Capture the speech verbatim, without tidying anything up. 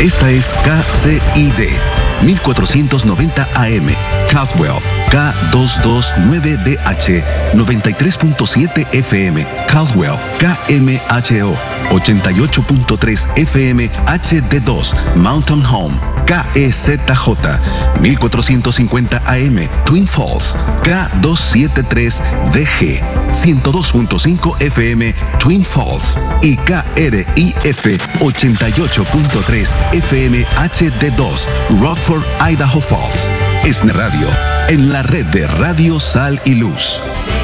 Esta es K C I D, mil cuatrocientos noventa A M, Caldwell, K doscientos veintinueve D H, noventa y tres punto siete F M, Caldwell, K M H O, ochenta y ocho punto tres F M H D dos, Mountain Home, K E Z J, mil cuatrocientos cincuenta A M, Twin Falls, K doscientos setenta y tres D G, ciento dos punto cinco F M, Twin Falls, y K R I F ochenta y ocho punto tres F M H D dos, Rockford, Idaho Falls. ESNE Radio, en la red de Radio Sal y Luz.